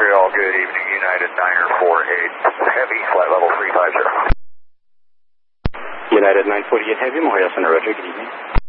Montreal, good evening, United 948 Heavy, flight level 350. United 948 Heavy, Montreal Center, Roger, good evening.